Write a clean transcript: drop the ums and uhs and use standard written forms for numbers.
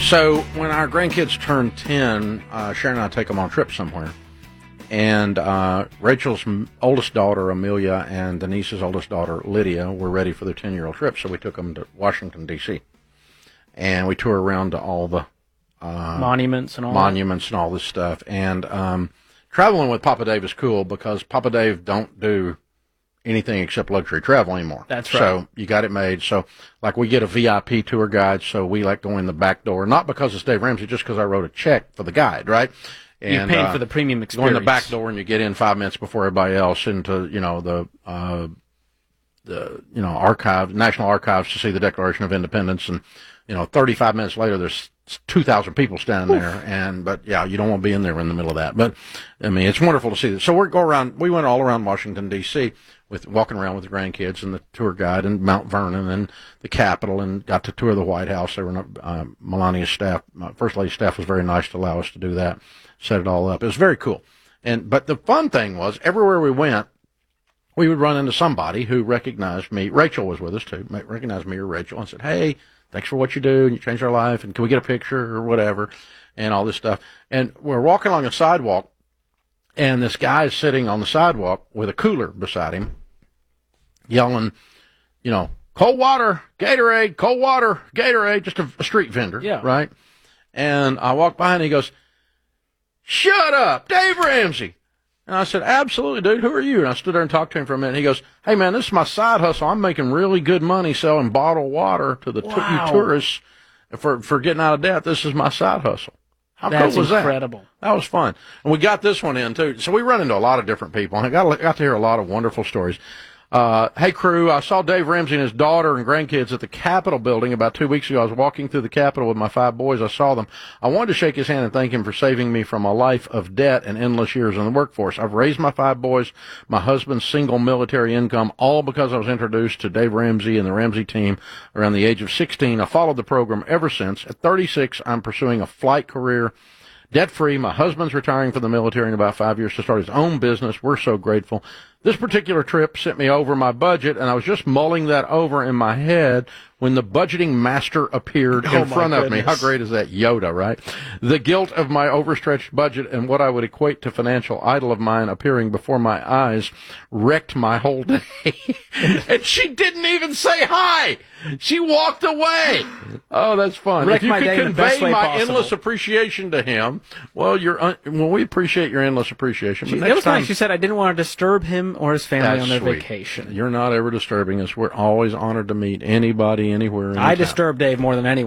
So when our grandkids turn 10, Sharon and I take them on trips somewhere. And Rachel's oldest daughter, Amelia, and Denise's oldest daughter, Lydia, were ready for their 10-year-old trip. So we took them to Washington, D.C. And we toured around to all the monuments and all this stuff. And traveling with Papa Dave is cool because Papa Dave don't do anything except luxury travel anymore. That's right. So you got it made. So like we get a VIP tour guide, so we like go in the back door, not because it's Dave Ramsey, just because I wrote a check for the guide, right? And, you paid for the premium experience. Go in the back door and you get in 5 minutes before everybody else into, the archive, National Archives to see the Declaration of Independence. And, 35 minutes later, there's 2,000 people standing there. But yeah, you don't want to be in there in the middle of that. But I mean, it's wonderful to see this. So we went all around Washington, D.C. walking around with the grandkids and the tour guide and Mount Vernon and the Capitol, and got to tour the White House. They were Melania's staff, First Lady's staff was very nice to allow us to do that, set it all up. It was very cool. But the fun thing was, everywhere we went, we would run into somebody who recognized me. Rachel was with us too, recognized me or Rachel, and said, "Hey, thanks for what you do, and you changed our life, and can we get a picture or whatever," and all this stuff. And we're walking along a sidewalk, and this guy is sitting on the sidewalk with a cooler beside him, yelling, cold water, Gatorade, cold water, Gatorade, just a street vendor, right? And I walked by and he goes, "Shut up, Dave Ramsey." And I said, "Absolutely, dude, who are you?" And I stood there and talked to him for a minute. He goes, "Hey, man, this is my side hustle. I'm making really good money selling bottled water to the you tourists for getting out of debt. This is my side hustle." How cool was that? That's incredible. That was fun. And we got this one in, too. So we run into a lot of different people, and I got to hear a lot of wonderful stories. "Hey, crew, I saw Dave Ramsey and his daughter and grandkids at the Capitol building about 2 weeks ago. I was walking through the Capitol with my 5 boys. I saw them. I wanted to shake his hand and thank him for saving me from a life of debt and endless years in the workforce. I've raised my 5 boys, my husband's single military income, all because I was introduced to Dave Ramsey and the Ramsey team around the age of 16. I followed the program ever since. At 36, I'm pursuing a flight career, debt-free. My husband's retiring from the military in about 5 years to start his own business. We're so grateful. This particular trip sent me over my budget, and I was just mulling that over in my head when the budgeting master appeared in front of me." How great is that? Yoda, right? "The guilt of my overstretched budget and what I would equate to financial idol of mine appearing before my eyes wrecked my whole day." And she didn't even say hi. She walked away. Oh, that's fun. Wrecked if you my could day in the best convey way my possible. endless appreciation to him, well, we appreciate your endless appreciation. But It was nice. She said, "I didn't want to disturb him or his family on their vacation." You're not ever disturbing us. We're always honored to meet anybody, anywhere, anytime. I disturb Dave more than anyone.